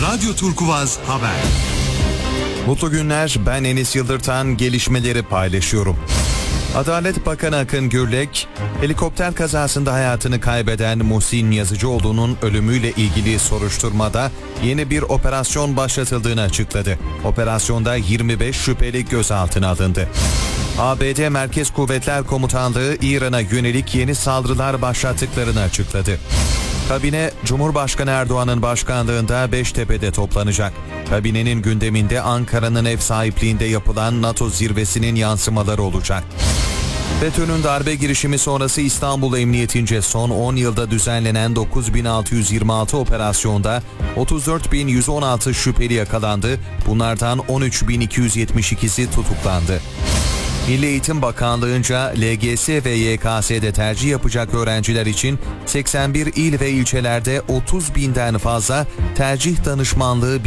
Radyo Turkuvaz Haber. Mutlu günler, ben Enis Yıldırtan, gelişmeleri paylaşıyorum. Adalet Bakanı Akın Gürlek, helikopter kazasında hayatını kaybeden Muhsin Yazıcıoğlu'nun ölümüyle ilgili soruşturmada yeni bir operasyon başlatıldığını açıkladı. Operasyonda 25 şüpheli gözaltına alındı. ABD Merkez Kuvvetler Komutanlığı İran'a yönelik yeni saldırılar başlattıklarını açıkladı. Kabine, Cumhurbaşkanı Erdoğan'ın başkanlığında Beştepe'de toplanacak. Kabinenin gündeminde Ankara'nın ev sahipliğinde yapılan NATO zirvesinin yansımaları olacak. FETÖ'nün darbe girişimi sonrası İstanbul Emniyeti'nce son 10 yılda düzenlenen 9.626 operasyonda 34.116 şüpheli yakalandı. Bunlardan 13.272'si tutuklandı. Milli Eğitim Bakanlığı'nca LGS ve YKS'de tercih yapacak öğrenciler için 81 il ve ilçelerde 30.000'den fazla tercih danışmanlığı